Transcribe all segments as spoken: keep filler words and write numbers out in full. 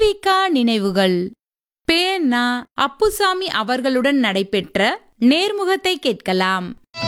திருவிக நினைவுகள் பே ந. அப்புசாமி அவர்களுடன் நடைபெற்ற நேர்முகத்தை கேட்கலாம்.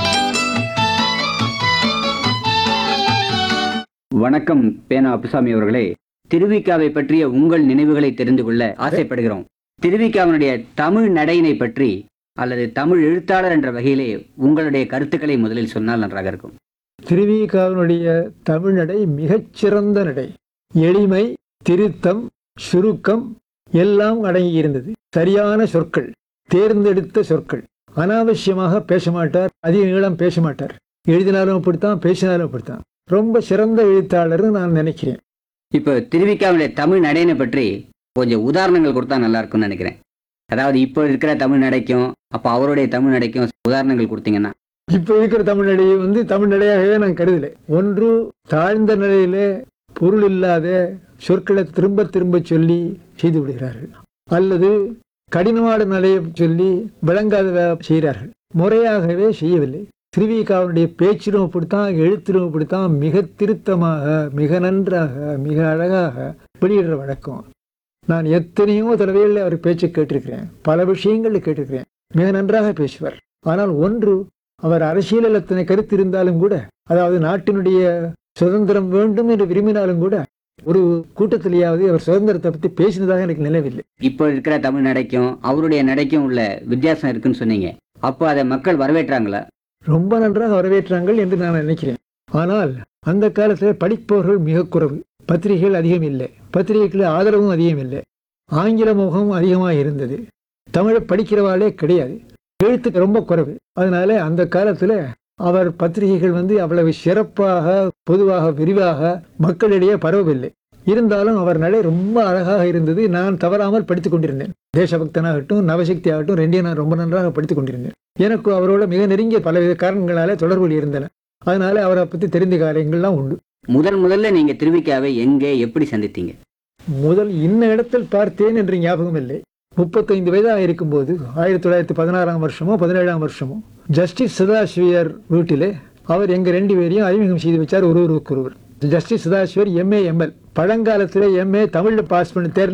வணக்கம் பேனா அப்புசாமி அவர்களே. திருவிகாவை பற்றிய உங்கள் நினைவுகளை தெரிந்து கொள்ள ஆசைப்படுகிறோம். திருவிகாவினுடைய தமிழ் நடையினை பற்றி அல்லது தமிழ் எழுத்தாளர் என்ற வகையிலே உங்களுடைய கருத்துக்களை முதலில் சொன்னால் நன்றாக இருக்கும். திருவிகாவினுடைய தமிழ் நடை மிகச்சிறந்த நடை. எளிமை, திருத்தம், சுருக்கம் எல்லாம் அடங்கியிருந்தது. சரியான சொற்கள், தேர்ந்தெடுத்த சொற்கள். அனாவசியமாக பேச மாட்டார், அதிக நீளம் பேச மாட்டார். எழுதினாலும் அப்படித்தான், பேசினாலும் அப்படித்தான். ரொம்ப சிறந்த எழுத்தாளர்னு நான் நினைக்கிறேன். இப்போ திருவிகாவுடைய தமிழ் நடையினை பற்றி கொஞ்சம் உதாரணங்கள் கொடுத்தா நல்லா இருக்கும்னு நினைக்கிறேன். அதாவது இப்போ இருக்கிற தமிழ் நடைக்கும் அப்போ அவருடைய தமிழ் நடைக்கும் உதாரணங்கள் கொடுத்தீங்கன்னா. இப்போ இருக்கிற தமிழ் நடையை வந்து தமிழ் நடையாகவே நான் கருதலை. ஒன்று, தாழ்ந்த நிலையிலே பொருள் இல்லாத சொற்களை திரும்ப திரும்ப சொல்லி செய்து விடுகிறார்கள், அல்லது கடினமான நிலையை சொல்லி விளங்காத செய்கிறார்கள். முறையாகவே செய்யவில்லை. திருவிகாவுடைய பேச்சிலும் அப்படித்தான், எழுத்திலும் அப்படித்தான். மிக திருத்தமாக, மிக நன்றாக, மிக அழகாக வெளியிடுற வழக்கம். நான் எத்தனையோ தடவைகளில் அவர் பேச்சை கேட்டிருக்கிறேன், பல விஷயங்களில் கேட்டிருக்கிறேன். மிக நன்றாக பேசுவார். ஆனால் ஒன்று, அவர் அரசியலில் அத்தனை கருத்து இருந்தாலும் கூட, அதாவது நாட்டினுடைய சுதந்திரம் வேண்டும் என்று விரும்பினாலும் கூட, ஒரு கூட்டத்திலேயாவது அவர் சுதந்திரத்தை பற்றி பேசினதாக எனக்கு நினைவில்லை. இப்போ இருக்கிற தமிழ் நடைக்கும் அவருடைய நடைக்கும் உள்ள வித்தியாசம் இருக்குன்னு சொன்னீங்க. அப்போ அதை மக்கள் வரவேற்றாங்களா? ரொம்ப நன்றாக வரவேற்றாங்கள் என்று நான் நினைக்கிறேன். ஆனால் அந்த காலத்தில் படிப்பவர்கள் மிக குறைவு. பத்திரிகைகள் அதிகம் இல்லை, பத்திரிகைகள் ஆதரவும் அதிகம் இல்லை. ஆங்கில முகம் அதிகமாக இருந்தது. தமிழை படிக்கிறவாளே கிடையாது. எழுத்துக்கு ரொம்ப குறைவு. அதனால அந்த காலத்தில் அவர் பத்திரிகைகள் வந்து அவ்வளவு சிறப்பாக, பொதுவாக, விரிவாக மக்களிடையே பரவவில்லை. இருந்தாலும் அவர் நடை ரொம்ப அழகாக இருந்தது. நான் தவறாமல் படித்துக் கொண்டிருந்தேன். தேசபக்தனாகட்டும், நவசக்தி ஆகட்டும், ரெண்டையும் நான் ரொம்ப நன்றாக படித்துக் கொண்டிருந்தேன். எனக்கு அவரோட மிக நெருங்கிய பலவித காரணங்களாலே தொடர்புகள் இருந்தன. அதனால அவரை பற்றி தெரிந்த காரியங்கள்லாம் உண்டு. முதல் முதல்ல நீங்க திருவிகாவை எங்கே எப்படி சந்தித்தீங்க? முதல் இன்ன இடத்தில் பார்த்தேன் என்று ஞாபகம் இல்லை. முப்பத்தைந்து வயதாக இருக்கும்போது, ஆயிரத்தி தொள்ளாயிரத்தி பதினாறாம் வருஷமோ பதினேழாம் வருஷமோ, ஜஸ்டிஸ் சதாசிவர் வீட்டிலே அவர் எங்க ரெண்டு பேரையும் அறிமுகம் செய்து வச்சார் ஒருவருக்கு ஒருவர். Justice Sadasivar MA ML. பழங்காலத்தில் எம்ஏ தமிழில் பாஸ் பண்ணி தேர்ந்த